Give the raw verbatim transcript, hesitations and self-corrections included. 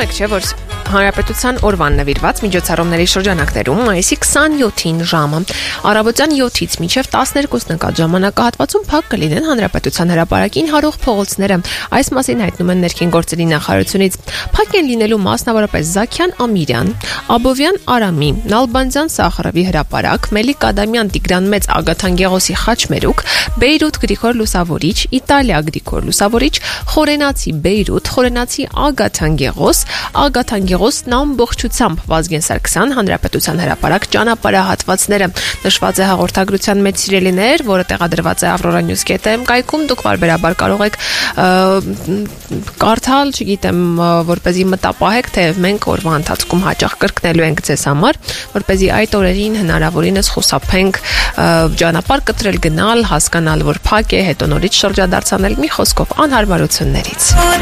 եք, չէ, որ Հանրապետության օրվան նվիրված միջոցառումների շրջանակներում մայիսի քսանյոթին ժամը առավոտյան յոթից մինչև տասներկուս նկատ ժամանակահատվածում փակ կլինեն Հանրապետության հրապարակին հարող փողոցները։ Այս մասին հայտնում են ներքին գործերի նախարարությունից։ Փակ են լինելու մասնավորապես Զաքյան Ամիրյան, Աբովյան Արամի, Նալբանդյան Սախարովի հրապարակ, Մելիք Ադամյան Տիգրան Մեծ Ագաթան Գեղոսի խաչմերուկ, Բեյրութ Գրիգոր Լուսավորիչ, Իտալիա Գրիգոր Լուսավորիչ, Խորենացի Բեյրութ, Խորենացի Ագաթան Գեղոս, Ագաթան Գեղոսն ամբողջությամբ Վազգեն Սարգսյան Հանրապետության հրապարակ ճանապարհահատվածները։ Նշված է հաղորդագրության մեջ սիրելիներ, որը տեղադրված է Aurora News dot am կայքում, դուք բարբերաբար կարող եք կարդալ, չգիտեմ, որպեսզի մտապահեք, թե մենք օրվա ընթացքում հաճախ կրկնելու ենք ձեզ համար, որպեսզի այդ օրերին հնարավորինս խուսափենք ճանապարհ կտրել, գնալ, հասկանալ, որ փակ է, հետո նորից շրջադարձանել, մի խոսքով անհարմարություններից։